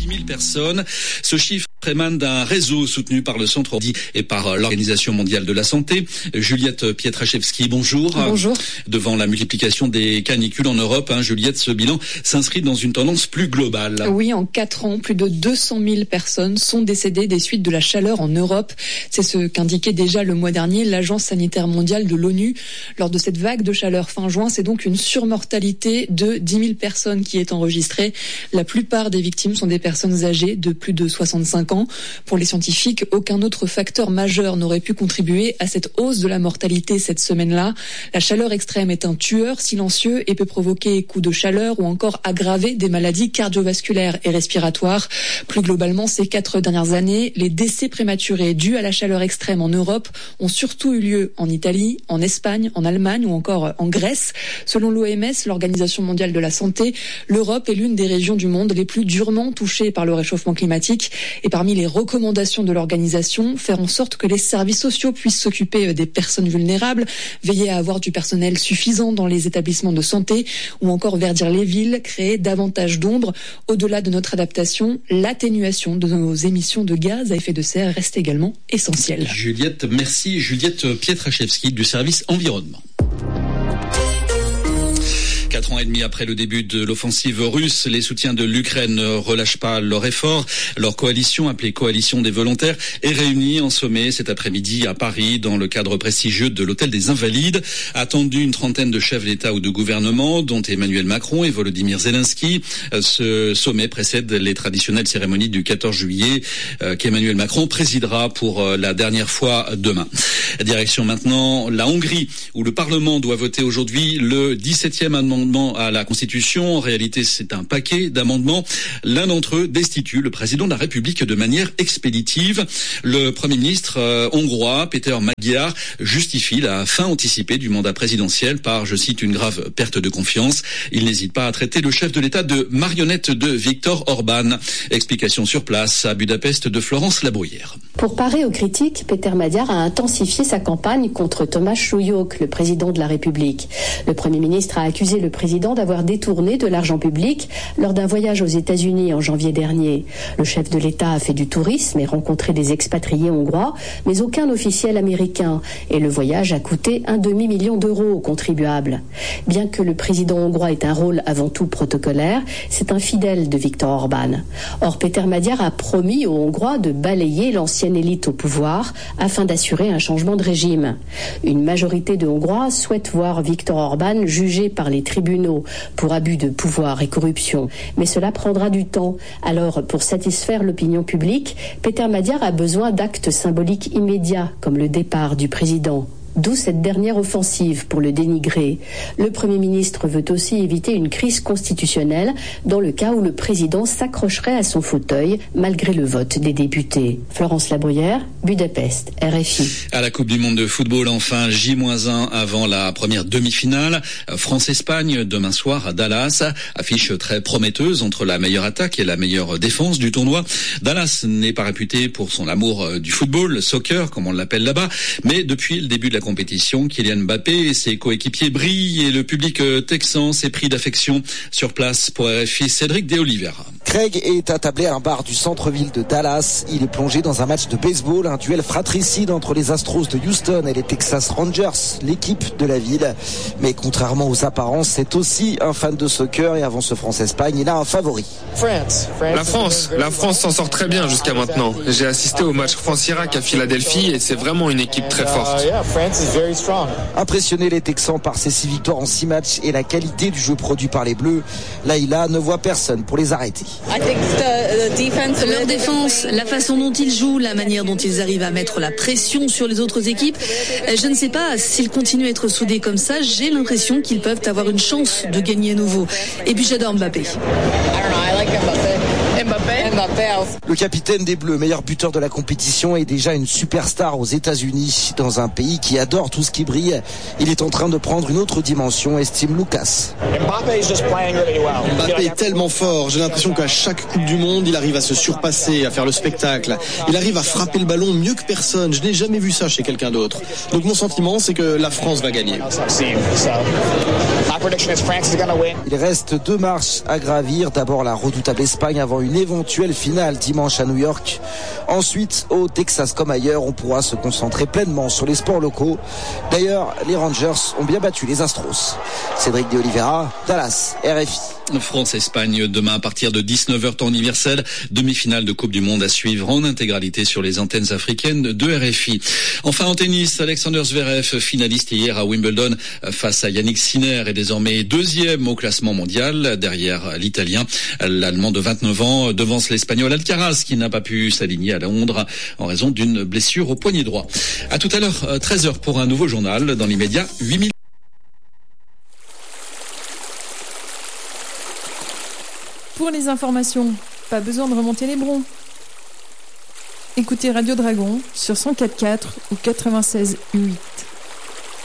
10 000 personnes. Ce chiffre émane d'un réseau soutenu par le Centre et par l'Organisation mondiale de la santé. Juliette Pietraszewski, bonjour. Bonjour. Devant la multiplication des canicules en Europe, Juliette, ce bilan s'inscrit dans une tendance plus globale. Oui, en 4 ans, plus de 200 000 personnes sont décédées des suites de la chaleur en Europe. C'est ce qu'indiquait déjà le mois dernier l'Agence sanitaire mondiale de l'ONU. Lors de cette vague de chaleur fin juin, c'est donc une surmortalité de 10 000 personnes qui est enregistrée. La plupart des victimes sont des personnes âgées de plus de 65 ans. Pour les scientifiques, aucun autre facteur majeur n'aurait pu contribuer à cette hausse de la mortalité cette semaine-là. La chaleur extrême est un tueur silencieux et peut provoquer coups de chaleur ou encore aggraver des maladies cardiovasculaires et respiratoires. Plus globalement, ces 4 dernières années, les décès prématurés dus à la chaleur extrême en Europe ont surtout eu lieu en Italie, en Espagne, en Allemagne ou encore en Grèce. Selon l'OMS, l'Organisation mondiale de la santé, l'Europe est l'une des régions du monde les plus durement touchées par le réchauffement climatique. Et parmi les recommandations de l'organisation, faire en sorte que les services sociaux puissent s'occuper des personnes vulnérables, veiller à avoir du personnel suffisant dans les établissements de santé ou encore verdir les villes, créer davantage d'ombre. Au-delà de notre adaptation, l'atténuation de nos émissions de gaz à effet de serre reste également essentielle. Juliette, merci. Juliette Pietraszewski du service environnement. 4 ans et demi après le début de l'offensive russe, les soutiens de l'Ukraine ne relâchent pas leur effort. Leur coalition, appelée Coalition des volontaires, est réunie en sommet cet après-midi à Paris dans le cadre prestigieux de l'Hôtel des Invalides. Attendu une trentaine de chefs d'État ou de gouvernement, dont Emmanuel Macron et Volodymyr Zelensky. Ce sommet précède les traditionnelles cérémonies du 14 juillet qu'Emmanuel Macron présidera pour la dernière fois demain. Direction maintenant la Hongrie, où le Parlement doit voter aujourd'hui le 17e amendement à la Constitution. En réalité, c'est un paquet d'amendements. L'un d'entre eux destitue le président de la République de manière expéditive. Le Premier ministre hongrois, Péter Magyar, justifie la fin anticipée du mandat présidentiel par, je cite, une grave perte de confiance. Il n'hésite pas à traiter le chef de l'État de marionnette de Viktor Orban. Explication sur place à Budapest de Florence Labruyère. Pour parer aux critiques, Péter Magyar a intensifié sa campagne contre Tomáš Sujok, le président de la République. Le Premier ministre a accusé le président d'avoir détourné de l'argent public lors d'un voyage aux États-Unis en janvier dernier. Le chef de l'État a fait du tourisme et rencontré des expatriés hongrois, mais aucun officiel américain. Et le voyage a coûté 1,5 million d'euros aux contribuables. Bien que le président hongrois ait un rôle avant tout protocolaire, c'est un fidèle de Viktor Orban. Or, Péter Magyar a promis aux Hongrois de balayer l'ancienne élite au pouvoir afin d'assurer un changement de régime. Une majorité de Hongrois souhaite voir Viktor Orban jugé par les tribunaux pour abus de pouvoir et corruption. Mais cela prendra du temps. Alors, pour satisfaire l'opinion publique, Péter Magyar a besoin d'actes symboliques immédiats, comme le départ du président. D'où cette dernière offensive pour le dénigrer. Le Premier ministre veut aussi éviter une crise constitutionnelle dans le cas où le président s'accrocherait à son fauteuil malgré le vote des députés. Florence Labruyère, Budapest, RFI. À la Coupe du Monde de football, enfin, J-1 avant la première demi-finale. France-Espagne, demain soir à Dallas. Affiche très prometteuse entre la meilleure attaque et la meilleure défense du tournoi. Dallas n'est pas réputé pour son amour du football, le soccer, comme on l'appelle là-bas. Mais depuis le début de la compétition, Kylian Mbappé et ses coéquipiers brillent et le public texan s'est pris d'affection. Sur place pour RFI, Cédric De Oliveira. Craig est attablé à un bar du centre-ville de Dallas. Il est plongé dans un match de baseball, un duel fratricide entre les Astros de Houston et les Texas Rangers, l'équipe de la ville. Mais contrairement aux apparences, c'est aussi un fan de soccer et avant ce France-Espagne, il a un favori. La France s'en sort très bien jusqu'à maintenant. J'ai assisté au match France-Irak à Philadelphie et c'est vraiment une équipe très forte. Impressionner les Texans par ses 6 victoires en 6 matchs et la qualité du jeu produit par les Bleus, Laïla ne voit personne pour les arrêter. Leur défense, la façon dont ils jouent, la manière dont ils arrivent à mettre la pression sur les autres équipes, je ne sais pas, s'ils continuent à être soudés comme ça, j'ai l'impression qu'ils peuvent avoir une chance de gagner à nouveau. Et puis j'adore Mbappé. Le capitaine des Bleus, meilleur buteur de la compétition, est déjà une superstar aux États-Unis. Dans un pays qui adore tout ce qui brille, il est en train de prendre une autre dimension, estime Lucas. Mbappé est tellement fort, j'ai l'impression qu'à chaque Coupe du Monde, il arrive à se surpasser, à faire le spectacle. Il arrive à frapper le ballon mieux que personne. Je n'ai jamais vu ça chez quelqu'un d'autre. Donc mon sentiment, c'est que la France va gagner. Il reste 2 marches à gravir. D'abord la redoutable Espagne avant une éventuelle duel final dimanche à New York. Ensuite, au Texas comme ailleurs, on pourra se concentrer pleinement sur les sports locaux. D'ailleurs, les Rangers ont bien battu les Astros. Cédric de Oliveira, Dallas, RFI. France-Espagne demain à partir de 19h temps universel, demi-finale de Coupe du Monde à suivre en intégralité sur les antennes africaines de RFI. Enfin en tennis, Alexander Zverev, finaliste hier à Wimbledon face à Yannick Sinner, est désormais deuxième au classement mondial derrière l'Italien. L'Allemand de 29 ans devance l'Espagnol Alcaraz qui n'a pas pu s'aligner à Londres en raison d'une blessure au poignet droit. À tout à l'heure, 13h pour un nouveau journal. Dans l'immédiat, 8000. Pour les informations, pas besoin de remonter les broncs. Écoutez Radio Dragon sur 104.4 ou 96.8.